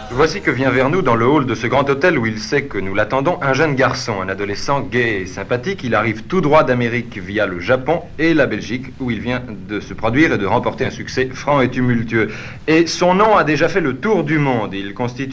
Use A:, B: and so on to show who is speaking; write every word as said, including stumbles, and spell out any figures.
A: Voici que vient vers nous, dans le hall de ce grand hôtel où il sait que nous l'attendons, un jeune garçon, un adolescent gai et sympathique. Il arrive tout droit d'Amérique via le Japon et la Belgique, où il vient de se produire et de remporter un succès franc et tumultueux. Et son nom a déjà fait le tour du monde. Il constitue